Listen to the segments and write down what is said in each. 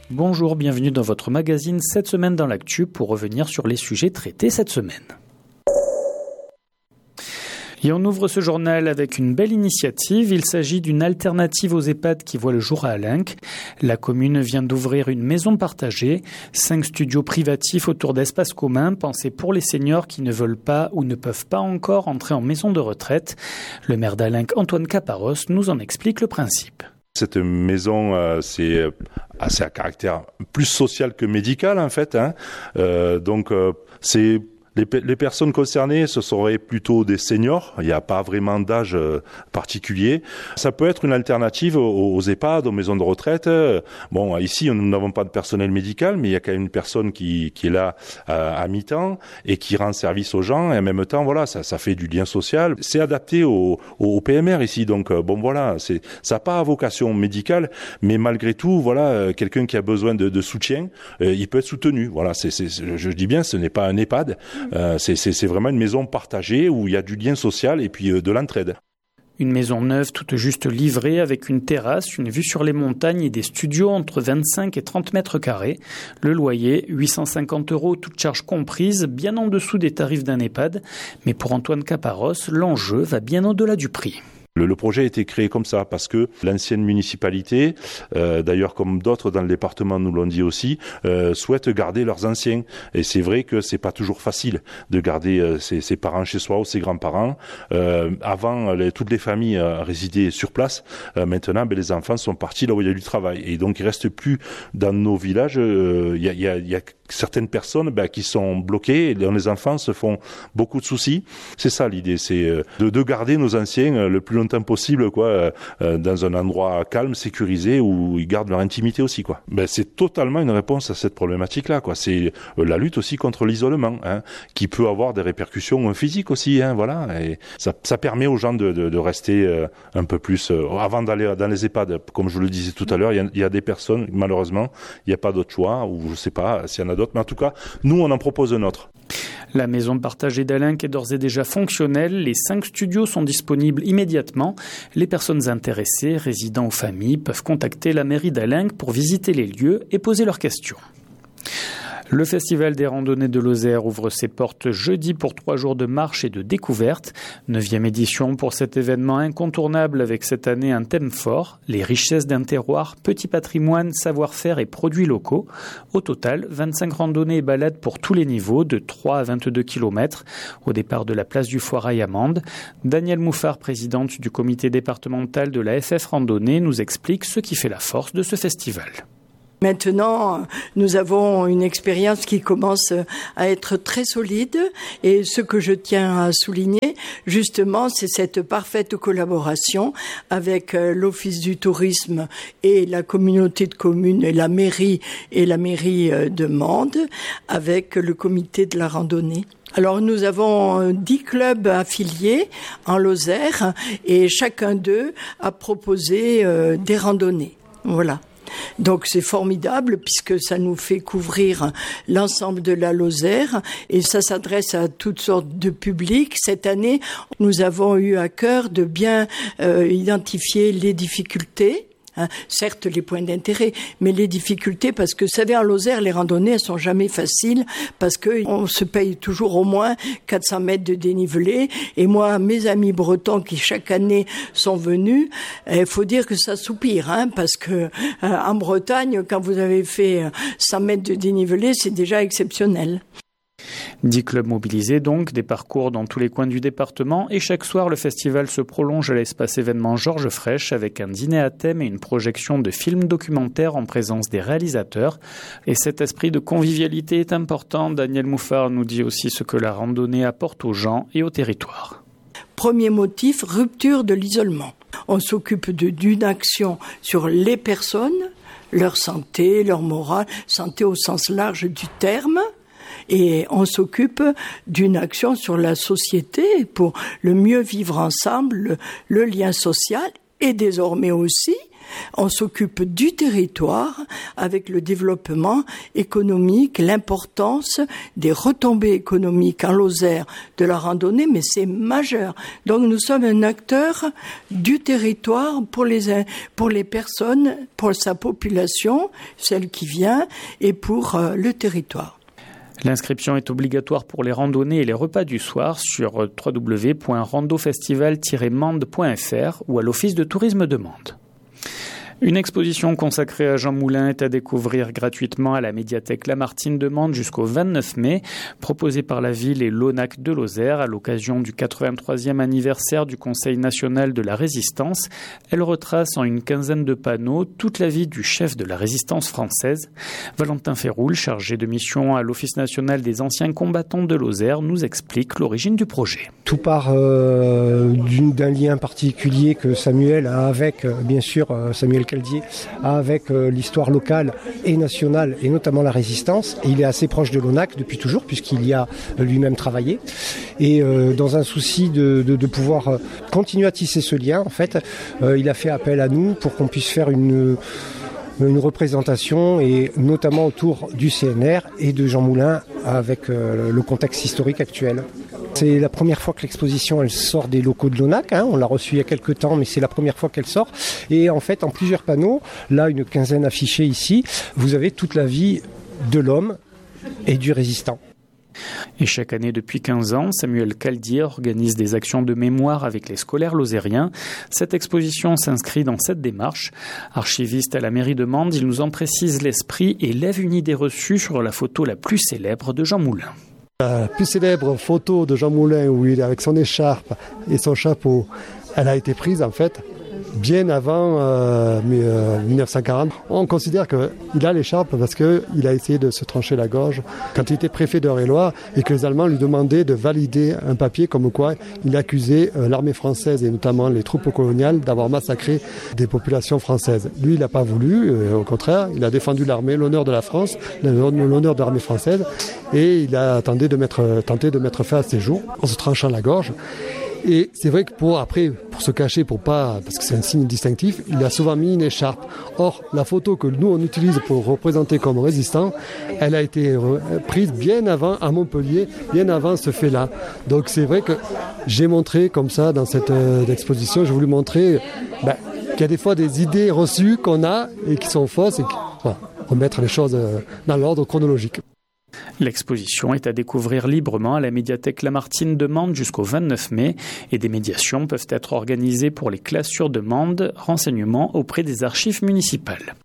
Bonjour, bienvenue dans votre magazine Cette semaine dans l'actu pour revenir sur les sujets traités cette semaine. Et on ouvre ce journal avec une belle initiative. Il s'agit d'une alternative aux EHPAD qui voit le jour à Allenc. La commune vient d'ouvrir une maison partagée, 5 studios privatifs autour d'espaces communs pensés pour les seniors qui ne veulent pas ou ne peuvent pas encore entrer en maison de retraite. Le maire d'Allenc, Antoine Caparros, nous en explique le principe. Cette maison, c'est à caractère plus social que médical en fait. C'est les personnes concernées, ce seraient plutôt des seniors. Il n'y a pas vraiment d'âge particulier. Ça peut être une alternative aux EHPAD, aux maisons de retraite. Bon, ici, nous n'avons pas de personnel médical, mais il y a quand même une personne qui est là à mi-temps et qui rend service aux gens. Et en même temps, voilà, ça fait du lien social. C'est adapté au PMR ici. Donc, ça n'a pas vocation médicale, mais malgré tout, voilà, quelqu'un qui a besoin de soutien, il peut être soutenu. Voilà, je dis bien, ce n'est pas un EHPAD. C'est vraiment une maison partagée où il y a du lien social et puis de l'entraide. Une maison neuve toute juste livrée avec une terrasse, une vue sur les montagnes et des studios entre 25 et 30 mètres carrés. Le loyer, 850 €, toutes charges comprises, bien en dessous des tarifs d'un EHPAD. Mais pour Antoine Caparros, l'enjeu va bien au-delà du prix. Le projet a été créé comme ça parce que l'ancienne municipalité, d'ailleurs comme d'autres dans le département nous l'ont dit aussi, souhaite garder leurs anciens. Et c'est vrai que c'est pas toujours facile de garder ses parents chez soi ou ses grands-parents. Avant, toutes les familles résidaient sur place. Maintenant, les enfants sont partis là où il y a du travail. Et donc, il reste plus dans nos villages. Il y a certaines personnes qui sont bloquées et dont les enfants se font beaucoup de soucis. C'est ça l'idée, c'est de garder nos anciens le plus longtemps possible, dans un endroit calme, sécurisé, où ils gardent leur intimité aussi, quoi. C'est totalement une réponse à cette problématique-là, quoi. C'est la lutte aussi contre l'isolement, qui peut avoir des répercussions physiques aussi, voilà. Et ça permet aux gens de rester un peu plus avant d'aller dans les EHPAD. Comme je le disais tout à l'heure, il y a des personnes, malheureusement, il n'y a pas d'autre choix, ou je sais pas s'il y en a d'autres, mais en tout cas, nous, on en propose un autre. La maison partagée d'Allenc est d'ores et déjà fonctionnelle. Les 5 studios sont disponibles immédiatement. Les personnes intéressées, résidents ou familles, peuvent contacter la mairie d'Allenc pour visiter les lieux et poser leurs questions. Le Festival des randonnées de Lozère ouvre ses portes jeudi pour 3 jours de marche et de découverte. 9e édition pour cet événement incontournable avec cette année un thème fort, les richesses d'un terroir, petit patrimoine, savoir-faire et produits locaux. Au total, 25 randonnées et balades pour tous les niveaux, de 3 à 22 km, au départ de la place du Foirail à Mende. Danielle Mouffard, présidente du comité départemental de la FF Randonnée, nous explique ce qui fait la force de ce festival. Maintenant, nous avons une expérience qui commence à être très solide et ce que je tiens à souligner, justement, c'est cette parfaite collaboration avec l'Office du tourisme et la communauté de communes et la mairie de Mende avec le comité de la randonnée. Alors nous avons 10 clubs affiliés en Lozère et chacun d'eux a proposé des randonnées. Voilà. Donc c'est formidable puisque ça nous fait couvrir l'ensemble de la Lozère et ça s'adresse à toutes sortes de publics. Cette année, nous avons eu à cœur de bien identifier les difficultés. Certes, les points d'intérêt, mais les difficultés, parce que, vous savez, en Lozère, les randonnées, elles sont jamais faciles, parce que on se paye toujours au moins 400 mètres de dénivelé. Et moi, mes amis bretons qui chaque année sont venus, il faut dire que ça soupire, parce que en Bretagne, quand vous avez fait 100 mètres de dénivelé, c'est déjà exceptionnel. 10 clubs mobilisés donc, des parcours dans tous les coins du département et chaque soir le festival se prolonge à l'espace événement Georges Frêche avec un dîner à thème et une projection de films documentaires en présence des réalisateurs. Et cet esprit de convivialité est important. Danielle Mouffard nous dit aussi ce que la randonnée apporte aux gens et au territoire. Premier motif, rupture de l'isolement. On s'occupe d'une action sur les personnes, leur santé, leur morale, santé au sens large du terme. Et on s'occupe d'une action sur la société pour le mieux vivre ensemble, le lien social et désormais aussi on s'occupe du territoire avec le développement économique, l'importance des retombées économiques en Lozère de la randonnée, mais c'est majeur. Donc nous sommes un acteur du territoire pour les personnes, pour sa population, celle qui vient, et pour le territoire. L'inscription est obligatoire pour les randonnées et les repas du soir sur www.randofestival-mende.fr ou à l'Office de tourisme de Mende. Une exposition consacrée à Jean Moulin est à découvrir gratuitement à la médiathèque Lamartine de Mende jusqu'au 29 mai, proposée par la ville et l'ONAC de Lozère à l'occasion du 83e anniversaire du Conseil national de la résistance. Elle retrace en une quinzaine de panneaux toute la vie du chef de la résistance française. Valentin Ferroul, chargé de mission à l'Office national des anciens combattants de Lozère, nous explique l'origine du projet. Tout part d'un lien particulier que Samuel a avec, bien sûr, Samuel Caldier a avec l'histoire locale et nationale et notamment la résistance. Et il est assez proche de l'ONAC depuis toujours puisqu'il y a lui-même travaillé. Et dans un souci de pouvoir continuer à tisser ce lien, en fait, il a fait appel à nous pour qu'on puisse faire une représentation et notamment autour du CNR et de Jean Moulin avec le contexte historique actuel. C'est la première fois que l'exposition elle sort des locaux de l'ONAC, on l'a reçue il y a quelques temps mais c'est la première fois qu'elle sort et en fait en plusieurs panneaux, là une quinzaine affichés ici, vous avez toute la vie de l'homme et du résistant. Et chaque année depuis 15 ans, Samuel Caldier organise des actions de mémoire avec les scolaires lozériens. Cette exposition s'inscrit dans cette démarche. Archiviste à la mairie de Mende, il nous en précise l'esprit et lève une idée reçue sur la photo la plus célèbre de Jean Moulin. La plus célèbre photo de Jean Moulin où il est avec son écharpe et son chapeau, elle a été prise en fait bien avant 1940. On considère qu'il a l'écharpe parce qu'il a essayé de se trancher la gorge quand il était préfet d'Eure-et-Loir et que les Allemands lui demandaient de valider un papier comme quoi il accusait l'armée française et notamment les troupes coloniales d'avoir massacré des populations françaises. Lui, il n'a pas voulu, au contraire, il a défendu l'armée, l'honneur de la France, l'honneur de l'armée française et il a tenté de mettre fin à ses jours en se tranchant la gorge. Et c'est vrai que pour se cacher, parce que c'est un signe distinctif, il a souvent mis une écharpe. Or, la photo que nous on utilise pour représenter comme résistant, elle a été prise bien avant à Montpellier, bien avant ce fait-là. Donc c'est vrai que j'ai montré comme ça dans cette exposition, j'ai voulu montrer qu'il y a des fois des idées reçues qu'on a et qui sont fausses et remettre les choses dans l'ordre chronologique. L'exposition est à découvrir librement à la médiathèque Lamartine de Mende jusqu'au 29 mai et des médiations peuvent être organisées pour les classes sur demande, renseignements auprès des archives municipales.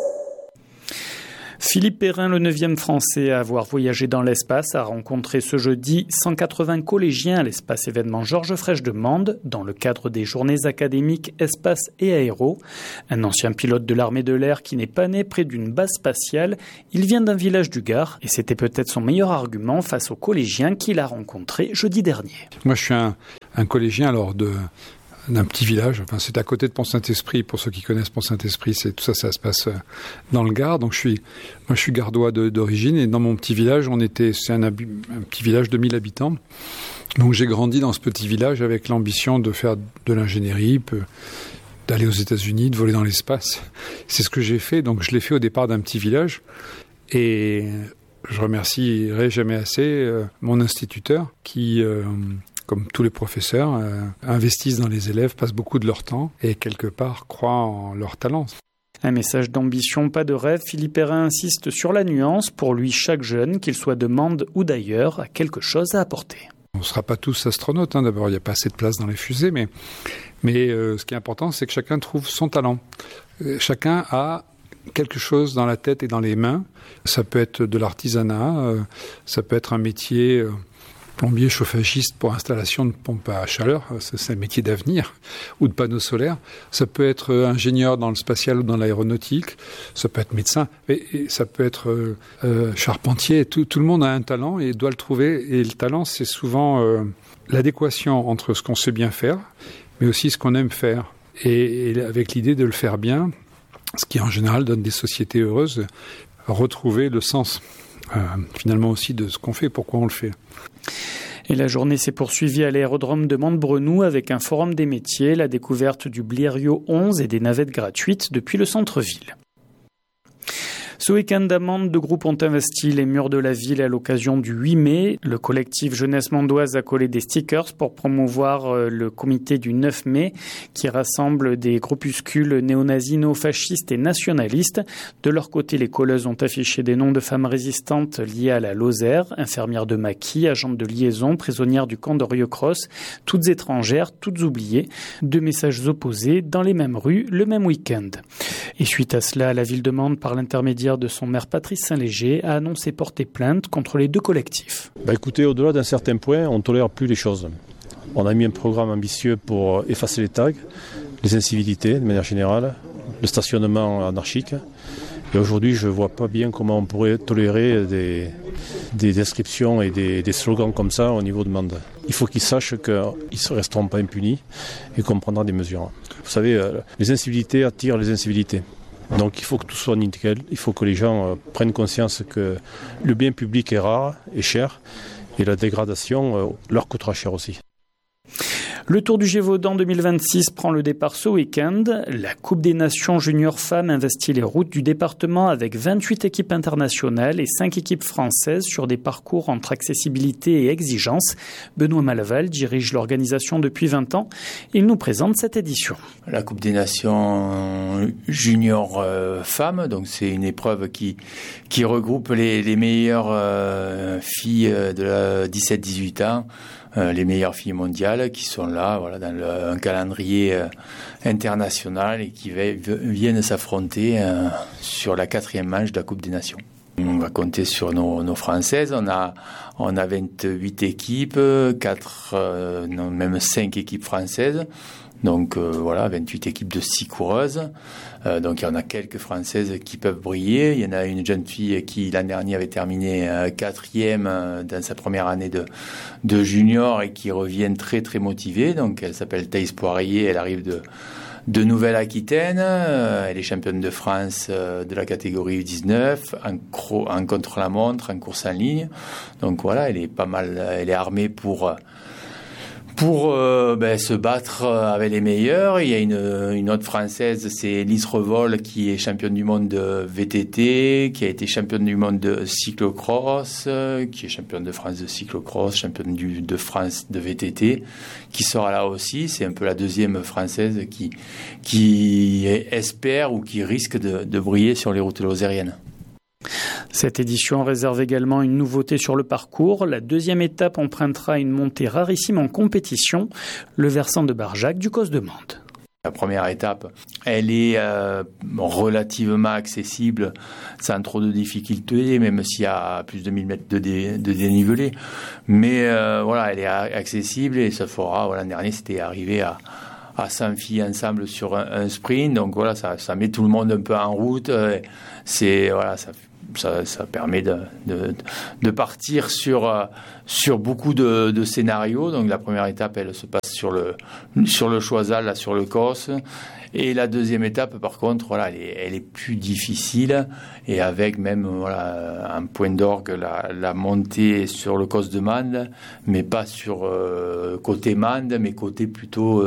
Philippe Perrin, le 9e Français à avoir voyagé dans l'espace, a rencontré ce jeudi 180 collégiens à l'espace événement Georges Frêche de Mende dans le cadre des journées académiques Espace et Aéro. Un ancien pilote de l'armée de l'air qui n'est pas né près d'une base spatiale, il vient d'un village du Gard et c'était peut-être son meilleur argument face aux collégiens qu'il a rencontrés jeudi dernier. Moi je suis un collégien d'un petit village, c'est à côté de Pont-Saint-Esprit, pour ceux qui connaissent Pont-Saint-Esprit, ça se passe dans le Gard, donc je suis gardois d'origine, et dans mon petit village, c'est un petit village de 1000 habitants, donc j'ai grandi dans ce petit village avec l'ambition de faire de l'ingénierie, d'aller aux États-Unis, de voler dans l'espace, c'est ce que j'ai fait, donc je l'ai fait au départ d'un petit village, et je remercierai jamais assez mon instituteur qui... comme tous les professeurs, investissent dans les élèves, passent beaucoup de leur temps et quelque part croient en leur talent. Un message d'ambition, pas de rêve. Philippe Perrin insiste sur la nuance. Pour lui, chaque jeune, qu'il soit de Mende ou d'ailleurs, a quelque chose à apporter. On ne sera pas tous astronautes. D'abord, il n'y a pas assez de place dans les fusées. Mais ce qui est important, c'est que chacun trouve son talent. Chacun a quelque chose dans la tête et dans les mains. Ça peut être de l'artisanat, ça peut être un métier... plombier chauffagiste pour installation de pompes à chaleur, c'est un métier d'avenir, ou de panneaux solaires. Ça peut être ingénieur dans le spatial ou dans l'aéronautique, ça peut être médecin, et ça peut être charpentier. Tout le monde a un talent et doit le trouver. Et le talent, c'est souvent l'adéquation entre ce qu'on sait bien faire, mais aussi ce qu'on aime faire. Et avec l'idée de le faire bien, ce qui en général donne des sociétés heureuses, retrouver le sens finalement aussi de ce qu'on fait, pourquoi on le fait. Et la journée s'est poursuivie à l'aérodrome de Mande-Brenou avec un forum des métiers, la découverte du Blériot 11 et des navettes gratuites depuis le centre-ville. Ce week-end d'Amande, deux groupes ont investi les murs de la ville à l'occasion du 8 mai. Le collectif Jeunesse Mandoise a collé des stickers pour promouvoir le comité du 9 mai qui rassemble des groupuscules néo-nazis, néo-fascistes et nationalistes. De leur côté, les colleuses ont affiché des noms de femmes résistantes liées à la Lozère, infirmières de maquis, agentes de liaison, prisonnières du camp d'Orieux-Cross, toutes étrangères, toutes oubliées. Deux messages opposés dans les mêmes rues le même week-end. Et suite à cela, la ville de Mende, par l'intermédiaire de son maire Patrice Saint-Léger, a annoncé porter plainte contre les deux collectifs. Écoutez, au-delà d'un certain point, on ne tolère plus les choses. On a mis un programme ambitieux pour effacer les tags, les incivilités de manière générale, le stationnement anarchique. Et aujourd'hui, je ne vois pas bien comment on pourrait tolérer des descriptions et des slogans comme ça au niveau de Mende. Il faut qu'ils sachent qu'ils ne resteront pas impunis et qu'on prendra des mesures. Vous savez, les incivilités attirent les incivilités. Donc il faut que tout soit nickel, il faut que les gens prennent conscience que le bien public est rare et cher et la dégradation leur coûtera cher aussi. Le Tour du Gévaudan 2026 prend le départ ce week-end. La Coupe des Nations Junior Femmes investit les routes du département avec 28 équipes internationales et 5 équipes françaises sur des parcours entre accessibilité et exigence. Benoît Malaval dirige l'organisation depuis 20 ans. Il nous présente cette édition. La Coupe des Nations Junior Femmes, donc c'est une épreuve qui regroupe les meilleures filles de 17-18 ans. Les meilleures filles mondiales qui sont là, voilà, dans un calendrier international et qui viennent s'affronter sur la 4e manche de la Coupe des Nations. On va compter sur nos Françaises. On a 28 équipes, même 5 équipes françaises. Donc voilà, 28 équipes de 6 coureuses. Donc il y en a quelques Françaises qui peuvent briller. Il y en a une jeune fille qui l'an dernier avait terminé 4e dans sa première année de junior et qui revient très très motivée. Donc elle s'appelle Thaïs Poirier, elle arrive de Nouvelle-Aquitaine. Elle est championne de France de la catégorie U19 en contre-la-montre, en course en ligne. Donc voilà, elle est pas mal, elle est armée pour se battre avec les meilleurs. Il y a une autre Française, c'est Lise Revol, qui est championne du monde de VTT, qui a été championne du monde de cyclocross, qui est championne de France de cyclocross, championne de France de VTT, qui sera là aussi. C'est un peu la deuxième Française qui espère ou qui risque de briller sur les routes lozériennes. Cette édition réserve également une nouveauté sur le parcours. La deuxième étape empruntera une montée rarissime en compétition, le versant de Barjac du Causse de Mende. La première étape, elle est relativement accessible, sans trop de difficultés, même s'il y a plus de 1000 mètres de dénivelé. Mais voilà, elle est accessible et ça fera, l'an dernier, c'était arrivé à 100 filles ensemble sur un sprint. Donc voilà, ça met tout le monde un peu en route. Ça permet de partir sur beaucoup de scénarios. Donc la première étape, elle se passe sur le Choisal, là, sur le Causse. Et la deuxième étape, par contre, elle est plus difficile. Et avec même un point d'orgue, la montée sur le Causse de Mende, mais pas sur côté Mende, mais côté plutôt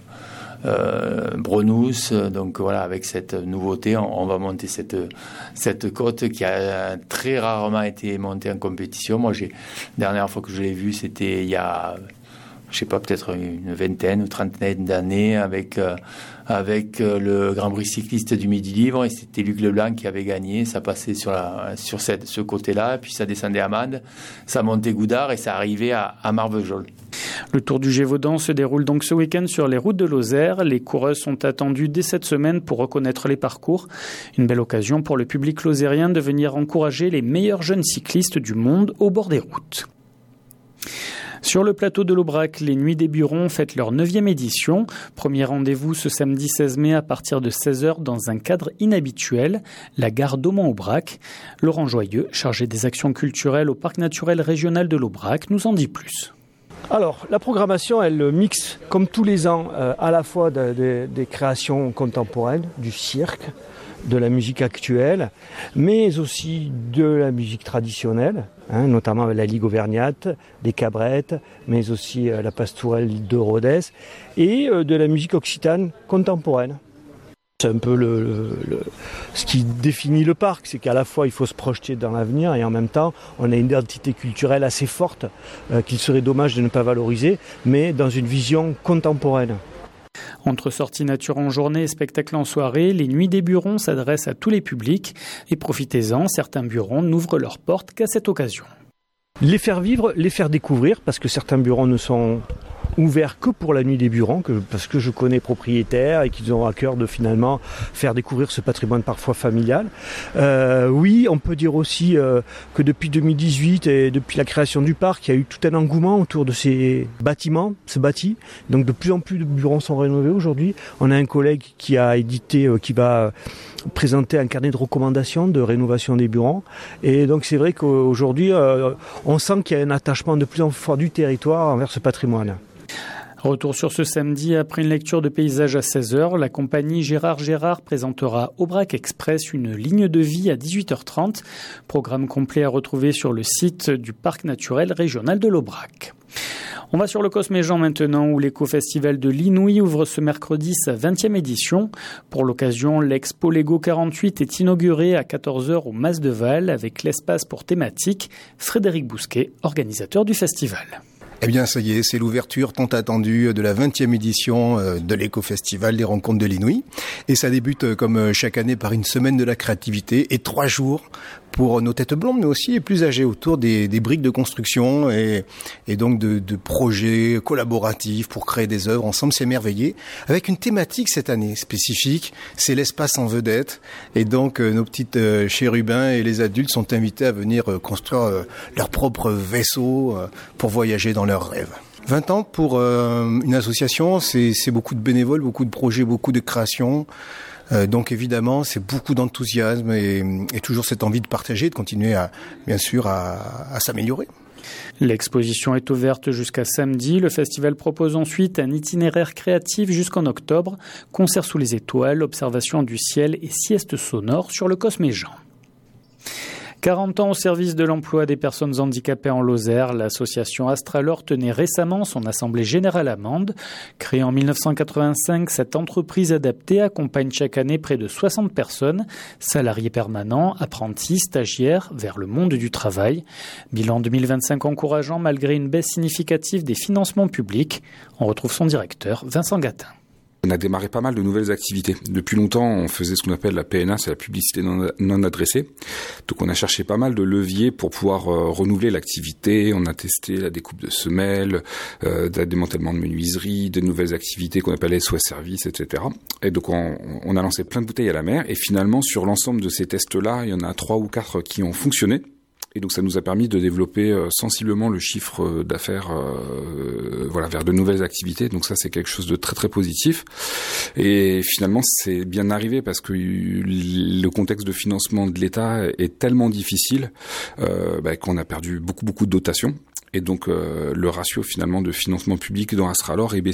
Brenous. Donc voilà, avec cette nouveauté, on va monter cette côte qui a très rarement été montée en compétition. Moi, la dernière fois que je l'ai vue, c'était il y a, je sais pas, peut-être une vingtaine ou trentaine d'années avec le Grand Prix cycliste du Midi Libre, et c'était Luc Leblanc qui avait gagné. Ça passait sur ce côté-là, puis ça descendait à Mende, ça montait Goudard et ça arrivait à Marvejols. Le Tour du Gévaudan se déroule donc ce week-end sur les routes de Lozère. Les coureuses sont attendues dès cette semaine pour reconnaître les parcours. Une belle occasion pour le public lozérien de venir encourager les meilleurs jeunes cyclistes du monde au bord des routes. Sur le plateau de l'Aubrac, les Nuits des Burons fêtent leur 9e édition. Premier rendez-vous ce samedi 16 mai à partir de 16h dans un cadre inhabituel, la gare d'Aumont-Aubrac. Laurent Joyeux, chargé des actions culturelles au Parc naturel régional de l'Aubrac, nous en dit plus. Alors, la programmation, elle mixe, comme tous les ans, à la fois des créations contemporaines, du cirque, de la musique actuelle, mais aussi de la musique traditionnelle, notamment avec la Ligue auvergnate, des cabrettes, mais aussi la pastourelle de Rodez, et de la musique occitane contemporaine. C'est un peu ce qui définit le parc, c'est qu'à la fois il faut se projeter dans l'avenir et en même temps on a une identité culturelle assez forte qu'il serait dommage de ne pas valoriser, mais dans une vision contemporaine. Entre sorties nature en journée et spectacles en soirée, les Nuits des Burons s'adressent à tous les publics et profitez-en, certains burons n'ouvrent leurs portes qu'à cette occasion. Les faire vivre, les faire découvrir, parce que certains burons ne sont ouverts que pour la Nuit des Burons, parce que je connais propriétaires et qu'ils ont à cœur de finalement faire découvrir ce patrimoine parfois familial. Oui, on peut dire aussi que depuis 2018 et depuis la création du parc, il y a eu tout un engouement autour de ces bâtiments, ce bâti. Donc de plus en plus de burons sont rénovés aujourd'hui. On a un collègue qui a édité, qui va présenter un carnet de recommandations de rénovation des burons. Et donc c'est vrai qu'aujourd'hui, on sent qu'il y a un attachement de plus en plus fort du territoire envers ce patrimoine. Retour sur ce samedi, après une lecture de paysages à 16h, la compagnie Gérard présentera Aubrac Express, une ligne de vie à 18h30. Programme complet à retrouver sur le site du Parc naturel régional de l'Aubrac. On va sur le Cosméjean maintenant, où l'éco-festival de l'Inouï ouvre ce mercredi sa 20e édition. Pour l'occasion, l'expo Lego 48 est inaugurée à 14h au Mas de Val avec l'espace pour thématique. Frédéric Bousquet, organisateur du festival. Eh bien, ça y est, c'est l'ouverture tant attendue de la 20e édition de l'éco-festival des rencontres de l'Inouï. Et ça débute comme chaque année par une semaine de la créativité et 3 jours pour nos têtes blondes, mais aussi les plus âgés, autour des briques de construction et donc de projets collaboratifs pour créer des œuvres ensemble, s'émerveiller, avec une thématique cette année spécifique, c'est l'espace en vedette. Et donc nos petites chérubins et les adultes sont invités à venir construire leur propre vaisseau pour voyager dans leurs rêves. 20 ans pour une association, c'est beaucoup de bénévoles, beaucoup de projets, beaucoup de créations. Donc évidemment, c'est beaucoup d'enthousiasme et toujours cette envie de partager, de continuer bien sûr à s'améliorer. L'exposition est ouverte jusqu'à samedi. Le festival propose ensuite un itinéraire créatif jusqu'en octobre. Concert sous les étoiles, observation du ciel et sieste sonore sur le Cosméjean. 40 ans au service de l'emploi des personnes handicapées en Lozère, l'association Astralor tenait récemment son assemblée générale à Mende. Créée en 1985, cette entreprise adaptée accompagne chaque année près de 60 personnes, salariés permanents, apprentis, stagiaires, vers le monde du travail. Bilan 2025 encourageant malgré une baisse significative des financements publics. On retrouve son directeur, Vincent Gatin. On a démarré pas mal de nouvelles activités. Depuis longtemps, on faisait ce qu'on appelle la PNA, c'est la publicité non adressée. Donc on a cherché pas mal de leviers pour pouvoir renouveler l'activité. On a testé la découpe de semelles, le démantèlement de menuiserie, de nouvelles activités qu'on appelle SOS Service, etc. Et donc on a lancé plein de bouteilles à la mer. Et finalement, sur l'ensemble de ces tests-là, il y en a 3 ou 4 qui ont fonctionné. Et donc ça nous a permis de développer sensiblement le chiffre d'affaires vers de nouvelles activités. Donc ça, c'est quelque chose de très très positif. Et finalement, c'est bien arrivé parce que le contexte de financement de l'État est tellement difficile qu'on a perdu beaucoup de dotations. Et donc le ratio finalement de financement public dans Astralor est baissé.